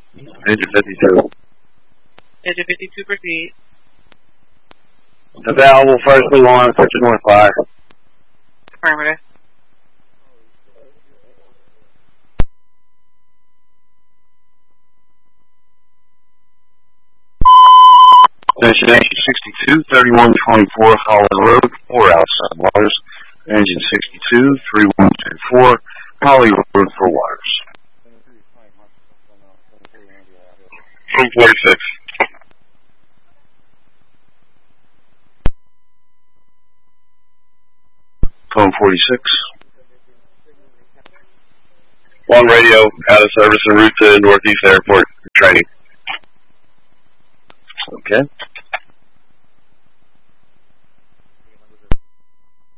Engine 52. Engine 52, proceed. Available, firstly on, push north fire. Affirmative. Destination 62, 3124 Holland Road, 4 outside waters. Engine 62, 3124 Holly Road for waters. 146. Phone 46. On radio, out of service en route to Northeast Airport. Training. Okay.